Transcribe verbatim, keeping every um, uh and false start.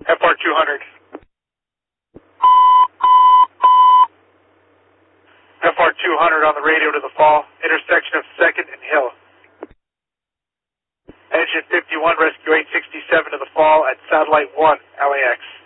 F R two hundred. F R two hundred on the radio to the fall, intersection of second and Hill. Engine fifty-one, rescue eight sixty-seven to the fall at Satellite one, L A X.